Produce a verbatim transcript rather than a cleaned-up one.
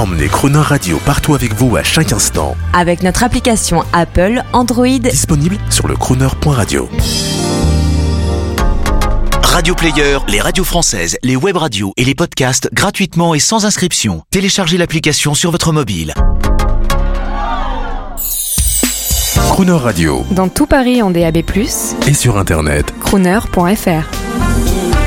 Emmenez Crooner Radio partout avec vous à chaque instant. Avec notre application Apple, Android, disponible sur le crooner point radio. Radio Player, les radios françaises, les web radios et les podcasts gratuitement et sans inscription. Téléchargez l'application sur votre mobile. Crooner Radio. Dans tout Paris en D A B plus, et sur internet. crooner point f r.